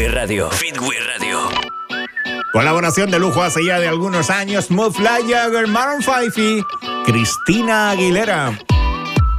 Fitway Radio. Fitway Radio. Colaboración de lujo hace ya de algunos años, Muff Like Jagger, Maroon 5 y Cristina Aguilera.